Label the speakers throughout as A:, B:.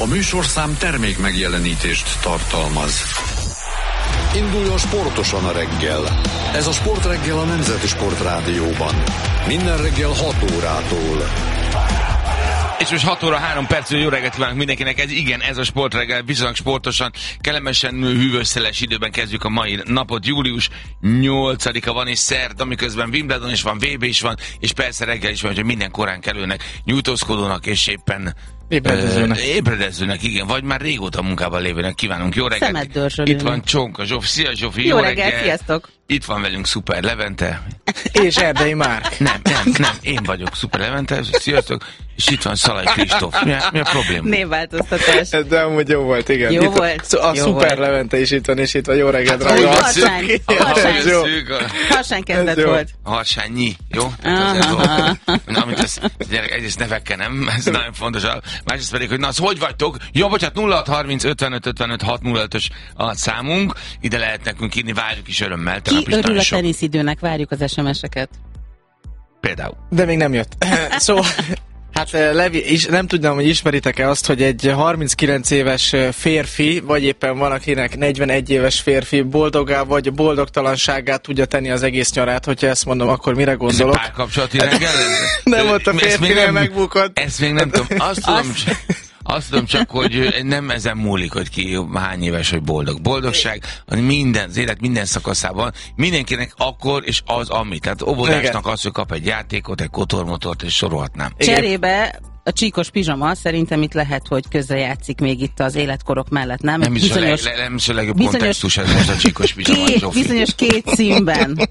A: A műsorszám termék megjelenítést tartalmaz. Induljon sportosan a reggel. Ez a Sportreggel a Nemzeti Sportrádióban. Minden reggel 6 órától.
B: És most 6 óra 3 percről jó reggelt kívánok mindenkinek. Ez a Sportreggel, viszonylag sportosan, kellemesen hűvös-szeles időben kezdjük a mai napot. Július 8-a van és szerda, miközben Wimbledon is van, VB is van, és persze reggel is van, hogy minden korán kelőnek, nyújtózkodónak és éppen ébredezőnek, igen, vagy már régóta munkában lévőnek kívánunk. Jó reggelt! Itt van Csonka Zsófi. Szia Zsófi,
C: jó reggelt, sziasztok!
B: Itt van velünk Szuper Levente.
D: És Erdei Márk.
B: Nem, én vagyok Szuper Levente, sziasztok, és itt van Szalai Kristóf. Mi a probléma?
C: Névváltoztatás.
D: De amúgy jó volt, igen.
C: Jó
D: itt
C: volt.
D: A Szuper Levente is itt van, és itt van. Jó reggelt, drága.
C: Harsány kezdet volt.
B: Harsányi, jó? Egyrészt nevekkel nem, ez nagyon fontos. Másrészt pedig, hogy na, az hogy vagytok? Jó, bocsánat, 0630 55 55 605-ös a számunk. Ide lehet nekünk írni, várjuk is örömmel.
C: Ki örül a teniszidőnek, várjuk az SMS-eket.
B: Például.
D: De még nem jött. Szóval, hát Levi, nem tudnám, hogy ismeritek-e azt, hogy egy 39 éves férfi, vagy éppen van, akinek 41 éves férfi boldogá vagy boldogtalanságát tudja tenni az egész nyarát, hogyha ezt mondom, akkor mire gondolok?
B: Ez egy párkapcsolati reggel?
D: Nem ott a férfinél megbukott.
B: Ezt még nem tudom. Azt tudom csak, hogy nem ezen múlik, hogy ki hány éves, hogy boldog. Boldogság az élet minden szakaszában, mindenkinek akkor és az, ami. Tehát óvodásnak az, hogy kap egy játékot, egy kotormotort, és sorolhatnám.
C: Cserébe a csíkos pizsama szerintem itt lehet, hogy közrejátszik még itt az életkorok mellett, nem?
B: Nem is a legjobb kontextus ez most a csíkos pizsama, Zsófi.
C: Bizonyos két színben.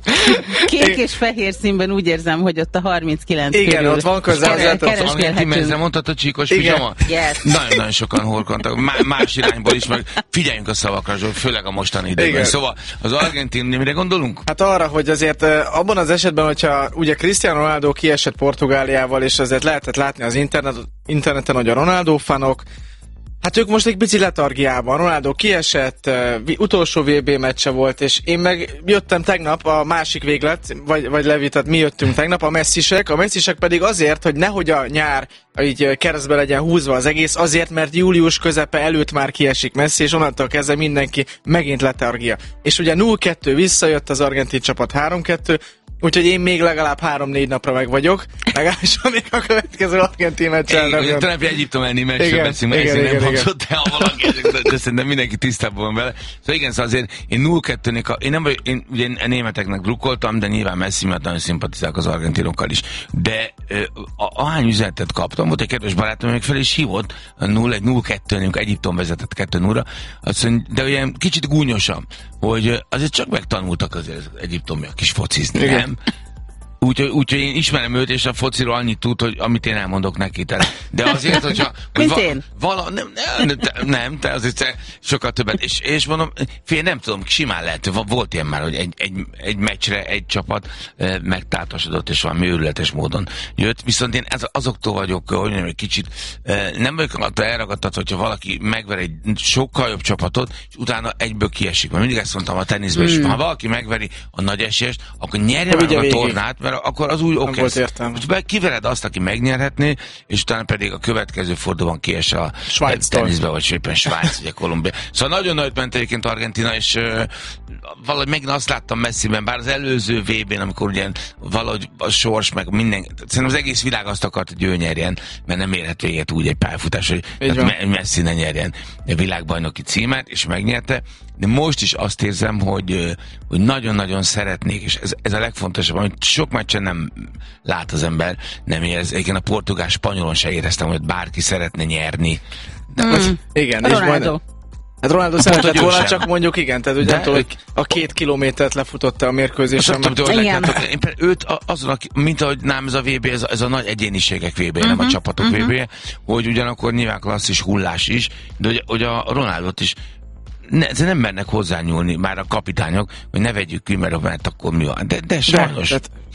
C: Kék és fehér színben úgy érzem, hogy ott a 39
D: igen,
C: körül.
D: ott van közel.
B: Ti mondtad a csíkos pizsama?
C: Yes.
B: Nagyon sokan horkantak. Más irányból is, meg figyeljünk a szavakra, Zsófi, főleg a mostani időben. Igen. Szóval az argentin, mire gondolunk?
D: Hát arra, hogy azért abban az esetben, hogyha ugye Cristiano Ronaldo kiesett Portugáliával, és azért lehetett látni az interneten, hogy a Ronaldo fanok, hát ők most egy pici letargiában. Ronaldo kiesett, utolsó VB meccse volt, és én meg jöttem tegnap a másik véglet, vagy Levi, tehát mi jöttünk tegnap, a messzisek pedig azért, hogy nehogy a nyár így keresztbe legyen húzva az egész, azért, mert július közepe előtt már kiesik Messi, és onnantól kezdve mindenki megint letargia. És ugye 0-2 visszajött az argentin csapat 3-2, úgyhogy én még legalább 3-4 napra meg vagyok, legalábbis amíg a következő argentin meccsen nem jön.
B: Talán Egyiptom-elni meccsről beszélünk, mert ezért nem hangzott el a valaki, de szerintem mindenki tisztában van vele. Szóval igen, szóval azért én 0-2-nél, én ugye a németeknek drukkoltam, de nyilván Messi miatt nagyon szimpatizálok az argentinokkal is. De ahány üzenetet kaptam, volt egy kedves barátom, még fel is hívott, 0-1-0-2-nél Egyiptom vezetett 2-0-ra, azt mondja, de olyan kicsit gúnyosan, hogy azért csak megtanultak azért az egyiptomiak is focizni, nem? Úgyhogy én ismerem őt, és a fociról annyit tud, hogy amit én elmondok neki. De azért, hogyha... Te azért sokkal többet. És mondom, nem tudom, simán lehet, volt ilyen már, hogy egy meccsre egy csapat megtáltasodott, és valami őrületes módon jött. Viszont én azoktól vagyok, hogy mondjam, egy kicsit nem vagyok attól elragadtatva, hogyha valaki megver egy sokkal jobb csapatot, és utána egyből kiesik. Mert mindig ezt mondtam a teniszben is. Ha valaki megveri a nagy esélyest, akkor nyerje meg a tornát, mert akkor az úgy oké. Most kivered azt, aki megnyerhetné, és utána pedig a következő fordulóban kies a teniszbe, vagy éppen Svájc, ugye Kolumbia. Szóval nagyon nagyot ment egyébként Argentina, és valahogy megint azt láttam Messiben, bár az előző VB-n, amikor ugye valahogy a sors, meg minden, szerintem az egész világ azt akart, hogy ő nyerjen, mert nem érhet véget úgy egy pályafutás, hogy Messi ne nyerjen a világbajnoki címet, és megnyerte. De most is azt érzem, hogy nagyon-nagyon szeretnék, és ez a legfontosabb, amit sok meccsen nem lát az ember, nem érez. Egyébként a portugál-spanyolon se éreztem, hogy bárki szeretne nyerni. De
D: igen, és majd... Hát Ronaldo szeretett volna, csak mondjuk igen, tehát ugye nem tudom, hogy a 2 kilométert lefutotta a mérkőzésen.
B: Én őt azon, mint ahogy nem ez a VB, ez a nagy egyéniségek VB, nem a csapatok VB, hogy ugyanakkor nyilván klasszis hullás is, de hogy a Ronaldot is nem mernek hozzányúlni már a kapitányok, hogy ne vegyük ki, mert akkor mi van. De sajnos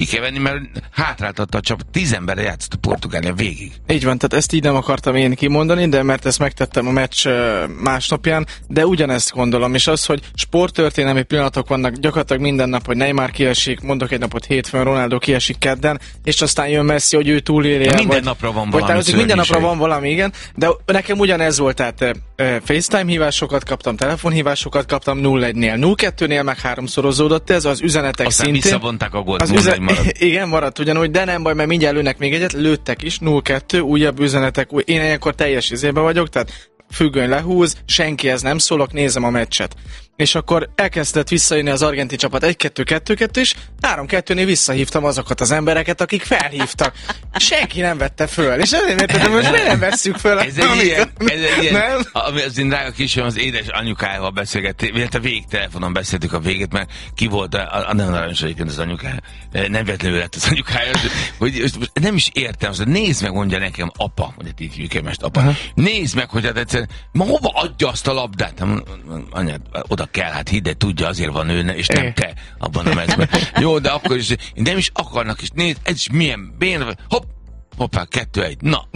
B: ki kell venni, mert hátráltatta a csapat. 10 emberre játszott a Portugália végig.
D: Így van, tehát ezt így nem akartam én kimondani, de mert ezt megtettem a meccs másnapján, de ugyanezt gondolom, és az, hogy sporttörténelmi pillanatok vannak gyakorlatilag minden nap, hogy Neymar kiesik, mondok egy napot hétfőn, Ronaldo kiesik kedden, és aztán jön Messi, hogy ő túlélje.
B: Minden napra van valami.
D: Minden napra van valami, igen, de nekem ugyanez volt, tehát FaceTime hívásokat kaptam, telefonhívásokat kaptam 0-1-nél, 0-2-nél meg 3-szorozódott ez, az üzenetek
B: aztán
D: szintén.
B: Visszavonták a gólt, 0-1 maradt.
D: Igen, maradt ugyanúgy, de nem baj, mert mindjárt lőnek még egyet, lőttek is, 0-2, újabb üzenetek, én ilyenkor teljes izébe vagyok, tehát függöny lehúz, senkihez nem szólok, nézem a meccset. És akkor elkezdett visszajönni az argentin csapat 1-2-2-2, és 3-2-nél visszahívtam azokat az embereket, akik felhívtak. Senki nem vette föl, és azért értettem, most miért nem vesszük föl?
B: Ez egy ilyen, nem? Az én drága kisem az édes anyukájával beszélgették, illetve végtelefonon beszéltük a végét, mert ki volt, nem aranyos egyébként az anyukája, nem véletlenül lett az anyukája, hogy nem is értem, hogy nézd meg, mondja nekem apa, mondja így hívjuk most apa, nézd meg, hogy hát egyszerűen, ma hova adja azt a labdát? Anyád, oda kell, hát hidd, de tudja, azért van ő, és nem te abban a meccsben. Jó, de akkor is nem is akarnak, és nézd, ez is milyen béna, hoppá, 2-1,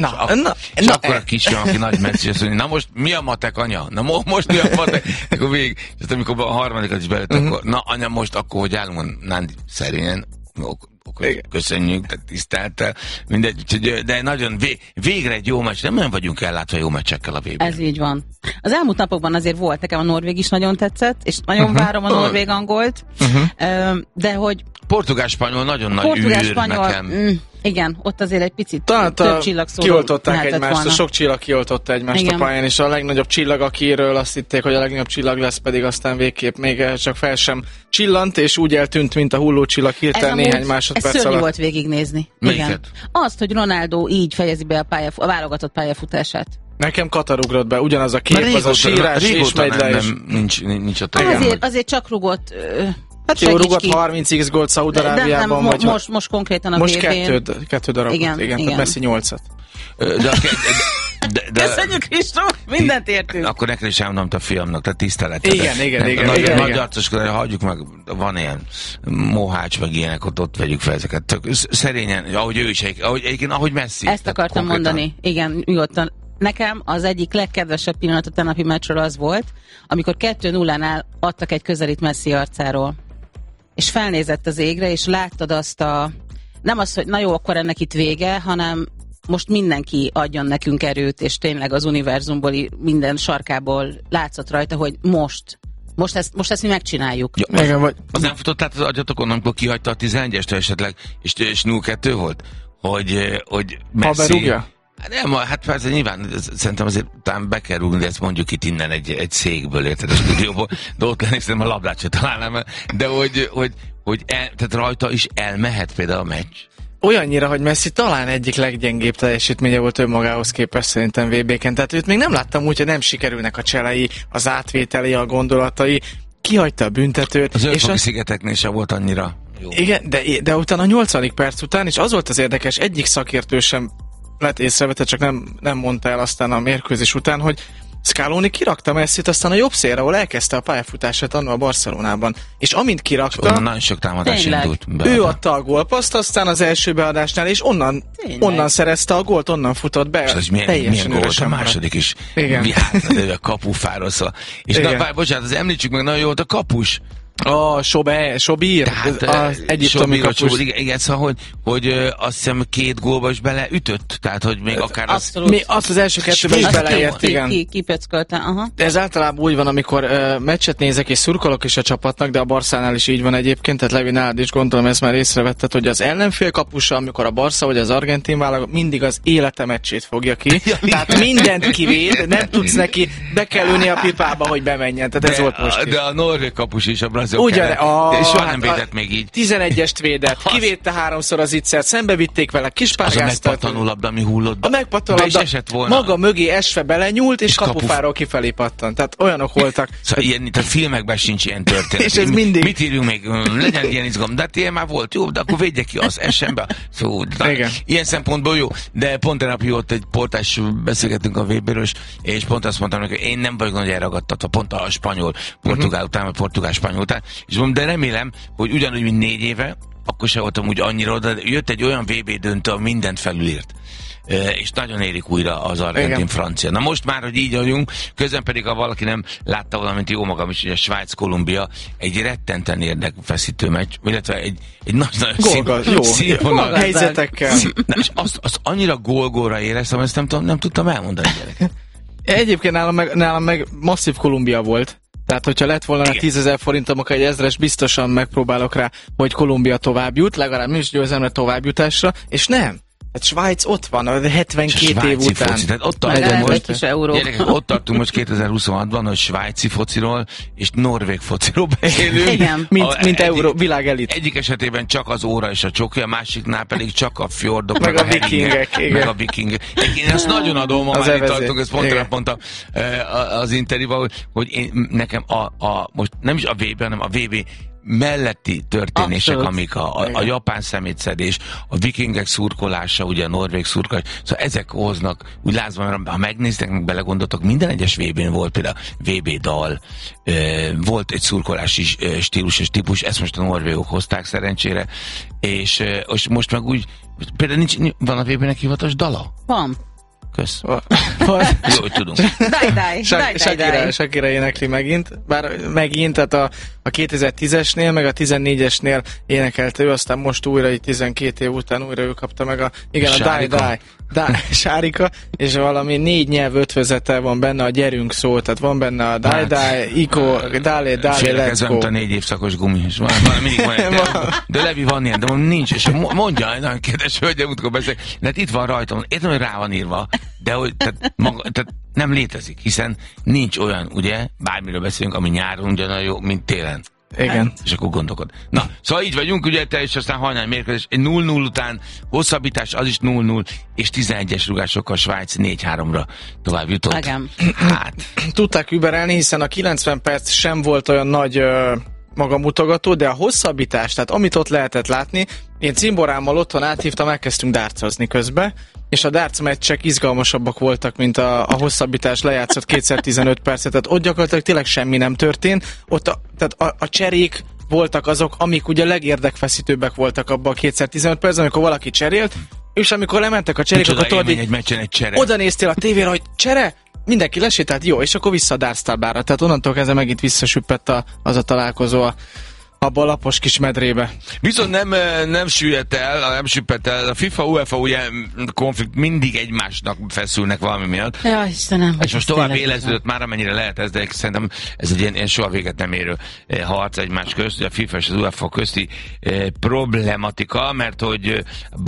B: és akkor a kisem, aki nagy meccs, azt mondja, na most mi a matek, anya? Na most mi a matek? Akkor végig, és amikor a harmadikat is belőtt, akkor, na anya, most akkor, hogy állunk, Nándi szerényen, köszönjük, tehát tiszteltel, mindegy, de nagyon végre egy jó meccs, nem vagyunk ellátva jó meccsekkel a VB-n.
C: Ez így van. Az elmúlt napokban azért volt, nekem a norvég is nagyon tetszett, és nagyon várom a norvég-angolt, de hogy
B: portugál-spanyol nagyon nagy űr nekem.
C: Igen, ott azért egy picit
D: több
C: csillagszóró
D: kioltották egymást, sok csillag kioltotta egymást igen. A pályán, és a legnagyobb csillag, akiről azt hitték, hogy a legnagyobb csillag lesz, pedig aztán végképp még csak fel sem csillant, és úgy eltűnt, mint a hullócsillag hirtelen néhány másodperc alatt.
C: Ez szörnyű volt végignézni.
B: Igen.
C: Azt, hogy Ronaldo így fejezi be a válogatott pályafutását.
D: Nekem Katar ugrott be, ugyanaz a kép, az a sírás, és megy le, és...
B: Nincs ott.
C: Azért csak rugott...
D: Hát jó, rugott 30x gólt Szaúd-Arábiában, vagy...
C: Most konkrétan a
D: most
C: VB-n.
D: kettő darabot, igen, tehát Messi 8-at.
C: Köszönjük, Kristóf, mindent értünk.
B: Akkor nekem is elmondom a fiamnak, tehát tisztelet.
D: Igen.
B: Nagy arcoskodás, hagyjuk meg, van ilyen Mohács, meg ilyenek, ott vegyük fel ezeket. Tök szerényen, ahogy ő is, ahogy Messi.
C: Ezt akartam mondani, igen, nyugodtan. Nekem az egyik legkedvesebb pillanat a tegnapi meccsről az volt, amikor 2-0-nál adtak egy közelít Messi arcáról. És felnézett az égre, és láttad azt nem az, hogy na jó, akkor ennek itt vége, hanem most mindenki adjon nekünk erőt, és tényleg az univerzumból minden sarkából látszott rajta, hogy most ezt mi megcsináljuk.
B: Ja, igen, vagy... Az nem futott át az agyatokon, amikor kihagyta a 11-estől esetleg, és 0-2 volt? Hogy Messi...
D: Ha berúgja?
B: Nem, hát persze nyilván szerintem azért talán be kell rúgni, de ezt mondjuk itt innen egy székből, érted, a stúdióból, de ott lennék, szerintem a labdát se találnám, de tehát rajta is elmehet például a meccs.
D: Olyannyira, hogy Messi talán egyik leggyengébb teljesítménye volt önmagához képest szerintem VB-ken, tehát őt még nem láttam úgy, hogy nem sikerülnek a cselei, az átvételi, a gondolatai, kihagyta a büntetőt.
B: Az Örfoki szigeteknél sem volt annyira jó.
D: Igen, de utána a 80. perc után, és az volt az érdekes, egyik szakértő sem lett észrevette, csak nem mondta el aztán a mérkőzés után, hogy Scaloni kirakta Messit aztán a jobb szélre, ahol elkezdte a pályafutását annól a Barcelonában. És amint kirakta,
B: nagyon sok támadás indult.
D: Ő adta a gólpaszt, aztán az első beadásnál, és onnan szerezte a gólt, onnan futott be.
B: És milyen gólt, a második is. Vihátra a kapufáról szól. És bocsánat, említsük meg, nagyon jó volt a kapus. Sobír, az egyiptomi kapus. Igen, szóval, hogy azt hiszem 2 gólba is beleütött, tehát, hogy még akár
D: azt az első 2-ben is beleért, igen.
C: Kipöckölte, aha.
D: De ez általában úgy van, amikor meccset nézek és szurkolok is a csapatnak, de a Barszánál is így van egyébként, tehát Levi nálad is gondolom, ezt már észrevetted, hogy az ellenfél kapusa, amikor a Barca vagy az argentin válogatott, mindig az élete meccsét fogja ki. Tehát mindent kivéd, nem tudsz neki, be kell ülni a pipába, hogy bemenjen. Tehát ez volt most.
B: De a norvég kapus is, a brazil és soha nem védett még így.
D: 11-est védett, kivédte 3-szor az ittszert, szembevitték vele, kispárgáztat.
B: Az a megpattanó labda, ami hullott.
D: A megpattanó labda maga mögé esve belenyúlt, és kapufáról kifelé pattant. Tehát olyanok voltak.
B: Szóval ilyen, a filmekben sincs ilyen történet.
D: És ez mindig...
B: Mit írjunk még? Legyen ilyen izgalom. De hát ilyen már volt, jó, de akkor védje ki az esembe. Szóval, ilyen szempontból jó. De pont tegnap ott egy portás beszélgettünk a VB-ről, és pont azt mondtam, hogy én nem vagyok nagy elragadtatva, pont a spanyol, portugál után, vagy portugál-spanyol után. aztán, és mondom, de remélem, hogy ugyanúgy, mint 4 éve, akkor se voltam úgy annyira, de jött egy olyan VB döntő, ami mindent felülírt. És nagyon érik újra az argentin-francia. Na most már, hogy így vagyunk, közben pedig, ha valaki nem látta valamint, jó magam is, hogy a Svájc-Kolumbia egy rettenten érdekfeszítő meccs, illetve egy nagyon színvonal
D: helyzetekkel.
B: És azt annyira gólgóra éreztem, ezt nem tudtam elmondani, gyerek.
D: Egyébként nálam meg masszív Kolumbia volt. Tehát, hogyha lett volna 10 000 forintom, akkor egy 1000-es biztosan megpróbálok rá, hogy Kolumbia tovább jut, legalább mi is győzelme továbbjutásra, és nem. Hát Svájc ott van, 72 év után.
B: Foci, tehát ott tartunk most, gyerekek, ott tartunk most 2026-ban, hogy svájci fociról és norvég fociról beszélünk.
C: Igen.
D: Mint világelit.
B: Egyik esetében csak az óra és a csoki, a másiknál pedig csak a fjordok,
D: meg a vikingek.
B: Meg a vikingek. Én ezt nagyon adom, ha már itt tartunk, ezt pont mondtam az interjúban, hogy nekem most nem is a VB, hanem a VB melletti történések, abszolút. Amik a japán szemétszedés, a vikingek szurkolása, ugye a norvég szurkolás, szóval ezek hoznak, úgy lázban, ha megnéztek, meg belegondoltok, minden egyes VB-n volt például VB dal, volt egy szurkolási stílus és típus, ezt most a norvégok hozták szerencsére, és most meg úgy, például van a VB-nek hivatalos dala?
C: Van.
B: Kösz. Jó, hogy tudunk.
D: Shakira énekli megint, tehát a 2010-esnél, meg a 14-esnél énekelte ő, aztán most újra, így 12 év után újra ő kapta meg a Sárika, és valami 4 nyelv ötvözete van benne, a gyerünk szó, tehát van benne a die, Iko, dale, let's go.
B: A 4 évszakos gumi, és van mindig van egy, de Levi van ilyen, de nincs, és mondja, nagyon kedves hölgyem, utkor beszél, mert itt van rajtam, értem, hogy rá van írva, de hogy tehát nem létezik, hiszen nincs olyan, ugye, bármiről beszélünk, ami nyáron ugyanolyan jó, mint télen.
D: Igen.
B: És akkor gondolkod. Na, szóval így vagyunk, ugye, te és aztán hajnal mérkőzés, 0-0 után hosszabbítás, az is 0-0, és 11-es rugásokkal Svájc 4-3-ra tovább jutott.
C: Igen.
B: Hát.
D: Tudták überelni, hiszen a 90 perc sem volt olyan nagy magamutogató, de a hosszabbítás, tehát amit ott lehetett látni, én cimborámmal otthon áthívtam, elkezdtünk dárcozni közbe, és a darts meccsek izgalmasabbak voltak, mint a hosszabbítás lejátszott 2x15 percet, tehát ott gyakorlatilag tényleg semmi nem történt, ott a cserék voltak azok, amik ugye legérdekfeszítőbbek voltak abban a 2x15 percben, amikor valaki cserélt, és amikor lementek a cserék, akkor tudod,
B: egy meccsen egy csere.
D: Oda néztél a tévére, hogy csere, mindenki lesétált, jó, és akkor vissza a dartstáblára, tehát onnantól kezdve megint visszasüppett az a találkozó abba a lapos kis medrébe.
B: Viszont nem süppett el, a FIFA, UEFA ugye konflikt mindig egymásnak feszülnek valami miatt.
C: Ja, Istenem.
B: És most tovább éleződött már, amennyire lehet ez, de szerintem ez egy ilyen soha véget nem érő harc egymás közt, a FIFA és az UEFA közti problematika, mert hogy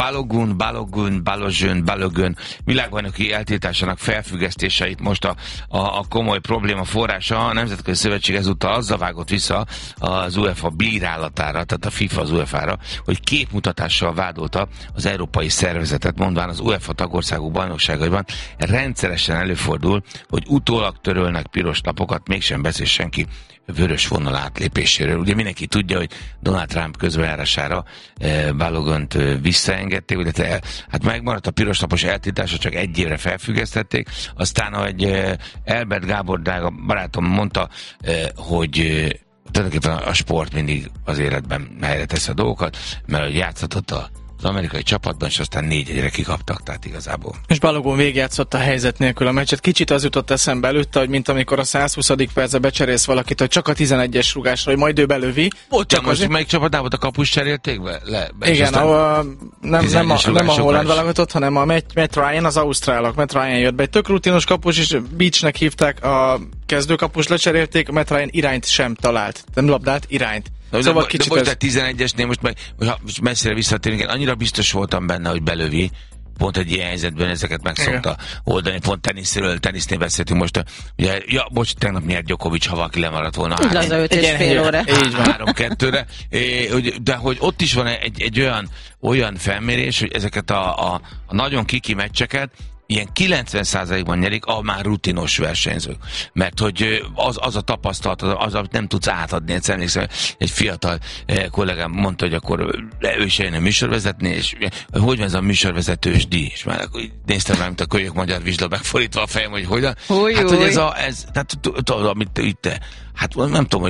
B: Balogun világbajnoki eltiltásának felfüggesztéseit most a komoly probléma forrása, a Nemzetközi Szövetség ezúttal azzal vágott vissza az UEFA bírálatára, tehát a FIFA az UEFA-ra, hogy képmutatással vádolta az európai szervezetet, mondván az UEFA tagországok bajnokságaiban rendszeresen előfordul, hogy utólag törölnek piros lapokat, mégsem beszél senki vörös vonal átlépéséről. Ugye mindenki tudja, hogy Donald Trump közbenjárására Balogont visszaengedték, illetve hát megmaradt a piros lapos eltiltása, csak 1 évre felfüggesztették. Aztán, ahogy Elbert Gábor drága barátom mondta, hogy tulajdonképpen a sport mindig az életben helyre teszi a dolgokat, mert játszhatott az amerikai csapatban, és aztán 4-1-re kikaptak, tehát igazából.
D: És Balogun végigjátszott a helyzet nélkül a meccset. Kicsit az jutott eszembe előtte, hogy mint amikor a 120. percben becserélsz valakit, hogy csak a 11-es rugásra, hogy majd ő belövi.
B: Csak most melyik csapatnál volt a kapus cserélték le?
D: Igen, nem a holland válogatott, hanem a Matt Ryan, az ausztrálok. Matt Ryan jött be. Egy tök rutinos kapus, és Beachnek hívták, a kezdőkapus lecserélték, Matt Ryan irányt sem talált. Nem labdát, irányt.
B: Szóval de most a 11-esnél, most messzire visszatérünk, én annyira biztos voltam benne, hogy belövi, pont egy ilyen helyzetben ezeket meg szokta oldani, pont tenisznél beszéltünk most, ugye, tegnap nyert Djokovic, ha valaki lemaradt volna.
C: Így az 5,5 óra.
B: Így van. 3-2-re. De hogy ott is van egy olyan felmérés, hogy ezeket a nagyon kiki meccseket ilyen 90%-ban nyerik a már rutinos versenyzők. Mert hogy az a tapasztalat, az, amit nem tudsz átadni. Egyszer emlékszem, egy fiatal kollégám mondta, hogy akkor ő is jönne műsorvezetni, és hogy van ez a műsorvezetős díj? És már akkor néztem rá, mint a kölyök magyar vizsla, megfordítva a fejem, hogy hogyan. Tehát, hogy tehát amit itt, hát nem tudom, hogy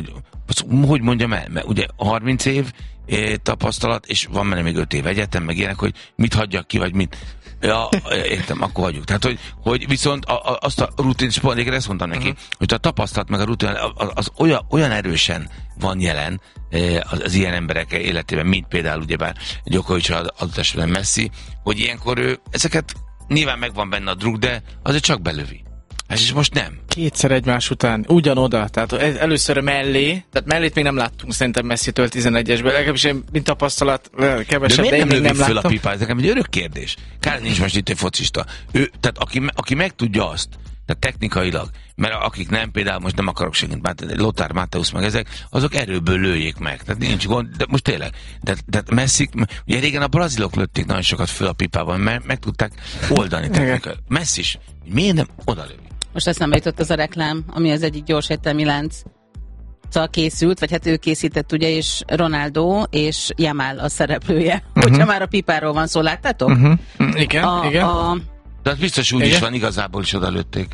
B: hogy mondjam el, mert ugye 30 év tapasztalat, és van benne még 5 év egyetem, meg ilyenek, hogy mit hagyjak ki, vagy mit. Ja, értem, akkor hagyjuk. Tehát, hogy viszont azt a rutin, és pont ezt mondtam neki, hogy a tapasztalat meg a rutin az olyan erősen van jelen az ilyen emberek életében, mint például ugyebár Djokovic adott esetben Messi, hogy ilyenkor ő ezeket nyilván megvan benne a druk, de azért csak belövi. És most nem.
D: Kétszer egymás után, ugyanoda, tehát először mellé, tehát mellét még nem láttunk szerintem Messi-től 11-esben, legalábbis én, mint tapasztalat, kevesebb, de én még nem
B: föl
D: láttam.
B: A pipát? Ez nekem egy örök kérdés. Kár nincs most itt egy focista. Tehát aki meg tudja azt, tehát technikailag, mert akik nem, például most nem akarok senkit, Lothar Matthäus meg ezek, azok erőből lőjék meg. Tehát nincs gond, de most tényleg. De Messi, ugye régen a brazilok lőtték nagyon sokat föl a pipában, mert meg tudták oldani technikailag. Messi is. Miért nem oda lövi?
C: Most eszembe jutott az a reklám, ami az egyik gyorsértelmi lánc készült, vagy hát ő készített, ugye, és Ronaldo és Jamal a szereplője. Hogyha már a pipáról van szó, láttátok?
D: Igen, igen.
B: De az biztos úgy is van, igazából is oda lőtték.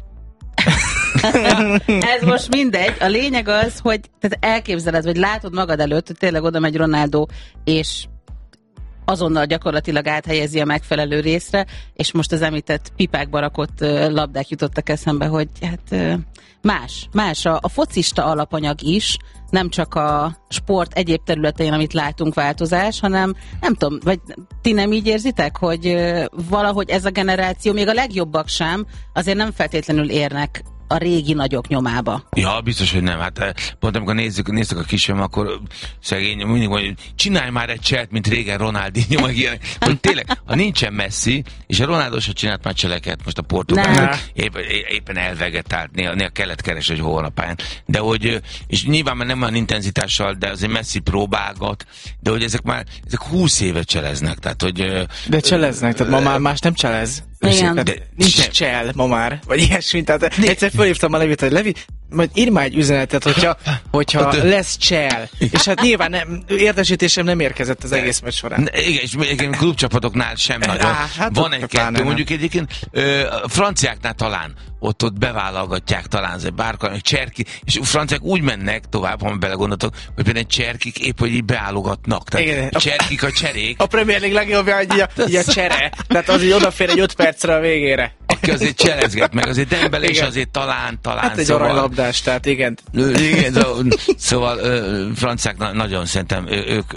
C: Ez most mindegy. A lényeg az, hogy tehát elképzeled, vagy látod magad előtt, hogy tényleg oda megy Ronaldo, és azonnal gyakorlatilag áthelyezi a megfelelő részre, és most az említett pipákba rakott labdák jutottak eszembe, hogy hát más a focista alapanyag is, nem csak a sport egyéb területein, amit látunk változás, hanem nem tudom, vagy ti nem így érzitek, hogy valahogy ez a generáció, még a legjobbak sem, azért nem feltétlenül érnek a régi nagyok nyomába.
B: Ja, biztos, hogy nem. Hát pont amikor nézzük a kisem, akkor szegény mindig mondja, hogy csinálj már egy cselt, mint régen Ronaldinho, meg ilyen. Hogy tényleg, ha nincsen Messi, és a Ronaldo se csinált már cseleket, most a portugál éppen elvegetált, néha kellett keresni, hogy hol van a pályán. De hogy, és nyilván már nem olyan intenzitással, de azért Messi próbálgat, de hogy ezek 20 éve cseleznek. Tehát, hogy,
D: de cseleznek, tehát ma már más nem cselez. Nincs csel ma már, vagy ilyesmi. Tehát egyszer fölhívtam a Levit, hogy Levi, majd írj már egy üzenetet, hogyha lesz csel. És hát nyilván értesítésem nem érkezett az egész meccs során.
B: Igen, és klubcsapatoknál sem nagyon.
D: Hát
B: van egy-kettő, mondjuk egyébként franciáknál talán ott bevállalgatják talán az egy bárka, meg Cserki, és a franciák úgy mennek tovább, ha belegondoltok, hogy például Cserkik épp, hogy így beállogatnak. Tehát Cserkik a cserék.
D: A Premier League legjobbja, hogy a csere. Tehát az, hogy odafér egy 5 percre a végére.
B: Aki azért cselezget meg, azért Dembele is azért talán.
D: Hát egy aranylabdás, tehát igen.
B: Szóval franciák nagyon szerintem,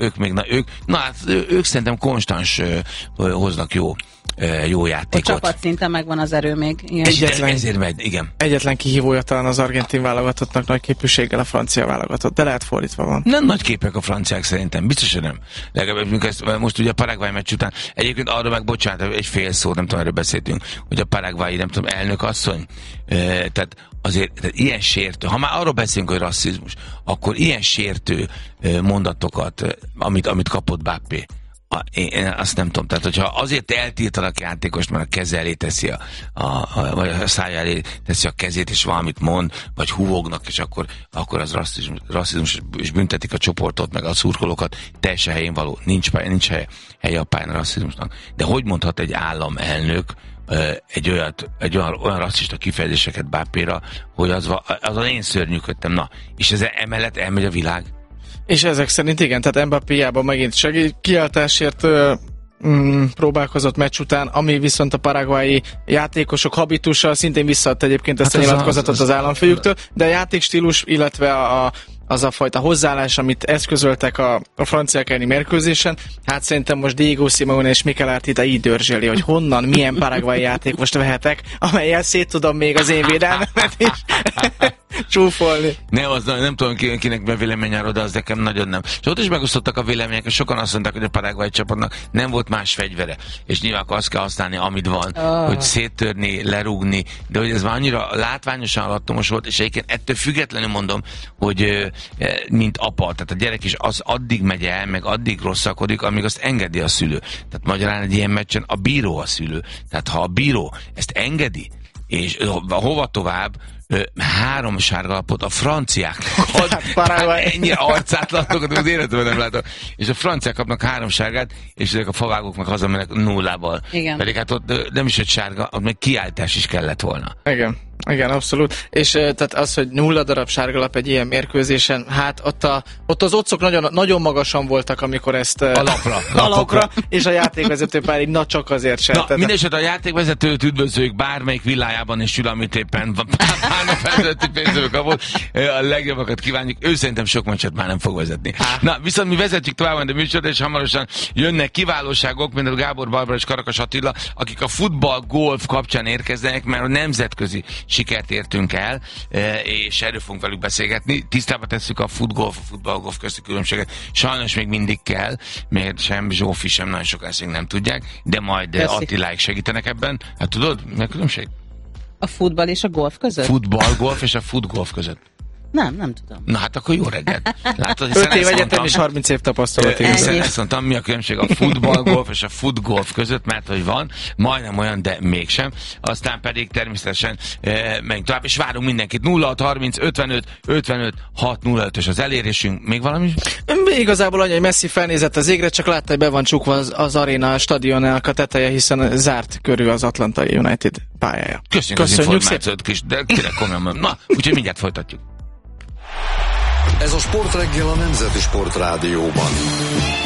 B: ők szerintem konstans hoznak jó játékot.
C: A csapatszinten megvan az erő még.
B: Ezért megy, igen.
D: Egyetlen kihívója talán az argentin válogatottnak nagy képűséggel a francia válogatott, de lehet fordítva van.
B: Nem nagy képek a franciák szerintem, biztos, hogy nem. Legalább most ugye a Paraguay meccs után, egyébként arra meg bocsánat, egy fél szó, nem tudom, erről beszéltünk, hogy a Paraguay, nem tudom, elnök asszony, tehát azért tehát ilyen sértő, ha már arról beszélünk, hogy rasszizmus, akkor ilyen sértő mondatokat, amit kapott Mbappé, én azt nem tudom. Tehát, hogyha azért eltiltanak játékost, mert a keze elé teszi vagy a szája elé teszi a kezét, és valamit mond, vagy húvognak, és akkor az rasszizmus, és büntetik a csoportot, meg a szurkolókat, teljesen helyén való. Nincs helye a pályán a rasszizmusnak. De hogy mondhat egy államelnök egy olyan rasszista kifejezéseket Mbappéra, hogy azon én szörnyűködtem. Na, és ez emellett elmegy a világ.
D: És ezek szerint igen, tehát Mbappéjában megint kiáltásért próbálkozott meccs után, ami viszont a paraguayi játékosok habitusa szintén visszaadt egyébként ezt a nyilatkozatot az államfőjüktől, de a játékstílus, illetve az a fajta hozzáállás, amit eszközöltek a franciák elleni mérkőzésen, hát szerintem most Diego Simeone és Mikel Arteta így dörzseli, hogy honnan, milyen paraguayi játékost vehetek, amellyel szét tudom még az én védelmemet is csúfolni.
B: Nem tudom kinek be véleményáról, de az nekem nagyon nem. És ott is megosztottak a vélemények, és sokan azt mondták, hogy a paraguayi csapatnak nem volt más fegyvere. És nyilván azt kell használni, amit van, hogy széttörni, lerúgni, de hogy ez már annyira látványosan alattomos volt, és egyébként ettől függetlenül mondom, hogy mint apa, tehát a gyerek is az addig megy el, meg addig rosszakodik, amíg azt engedi a szülő. Tehát magyarán egy ilyen meccsen a bíró a szülő. Tehát ha a bíró ezt engedi, és hova tovább, 3 sárgalapot a franciáknak ennyi arcátlantokat az életben nem látom. És a franciák kapnak 3 sárgát, és ezek a favágók meg hazamennek 0-val.
C: Igen.
B: Pedig hát ott nem is egy sárga, ott meg kiáltás is kellett volna.
D: Igen. Igen, abszolút. És tehát az, hogy 0 darab sárgalap egy ilyen mérkőzésen, hát ott az otcok nagyon, nagyon magasan voltak, amikor ezt
B: A lapra.
D: és a játékvezető pár így csak azért sem.
B: Na, mindesetre a játékvezetőt üdvözöljük bármelyik villájában és ül, amit éppen pár nap előtti pénzből kapott. A legjobbakat kívánjuk. Ő szerintem sok meccset már nem fog vezetni. Na, viszont mi vezetjük tovább a műsort, és hamarosan jönnek kiválóságok, mint a Gábor Barbara és Karakas Attila, akik a futball-golf kapcsán érkeznek, mert a nemzetközi sikert értünk el, és erről fogunk velük beszélgetni. Tisztába tesszük a futball-golf közti különbséget. Sajnos még mindig kell, mert sem Zsófi, sem nagyon sok ezt még nem tudják, de majd Attiláik segítenek ebben. Hát tudod, mi a különbség?
C: A futball és a golf között?
B: Futball-golf és a futgolf között.
C: Nem tudom.
B: Na hát akkor jó reggelt. Látod,
D: 5 év egyetem és 30 év tapasztalat.
B: Hiszen ezt mondtam, mi a különbség a futballgolf és a futgolf között, mert hogy van, majdnem olyan, de mégsem. Aztán pedig természetesen menjünk tovább, és várunk mindenkit. 0630 55 605-ös az elérésünk. Még valami?
D: Igazából annyi, hogy Messi felnézett az égre, csak látta, hogy be van csukva az aréna stadionának a teteje, hiszen zárt körül az Atlanta United pályája.
B: Köszönjük az információt, kis, de kire komolyan. Na, úgyhogy mindjárt folytatjuk.
A: Ez a Sportreggel a Nemzeti Sportrádióban.